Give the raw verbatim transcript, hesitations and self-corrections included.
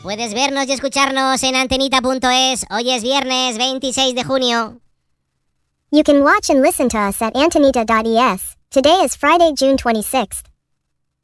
Puedes vernos y escucharnos en antenita punto es. Hoy es viernes veintiséis de junio. You can watch and listen to us at antenita dot e s. Today is Friday, June twenty-sixth.